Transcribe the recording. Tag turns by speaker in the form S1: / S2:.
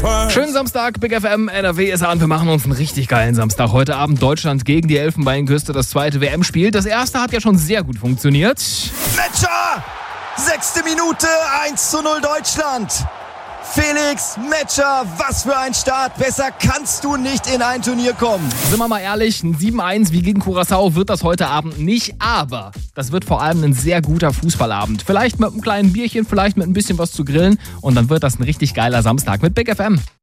S1: Schönen Samstag, Big FM, NRW ist an. Wir machen uns einen richtig geilen Samstag. Heute Abend Deutschland gegen die Elfenbeinküste, das zweite WM-Spiel. Das erste hat ja schon sehr gut funktioniert.
S2: Metscher! 6. Minute, 1:0 Deutschland. Felix Metscher, was für ein Start. Besser kannst du nicht in ein Turnier kommen.
S1: Sind wir mal ehrlich, ein 7-1 wie gegen Curaçao wird das heute Abend nicht, aber das wird vor allem ein sehr guter Fußballabend. Vielleicht mit einem kleinen Bierchen, vielleicht mit ein bisschen was zu grillen und dann wird das ein richtig geiler Samstag mit Big FM.